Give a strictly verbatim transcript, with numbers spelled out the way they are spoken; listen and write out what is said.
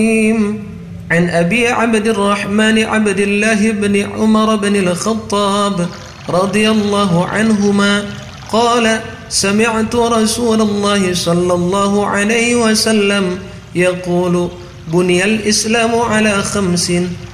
عن أبي عبد الرحمن عبد الله بن عمر بن الخطاب رضي الله عنهما قال سمعت رسول الله صلى الله عليه وسلم يقول بني الإسلام على خمس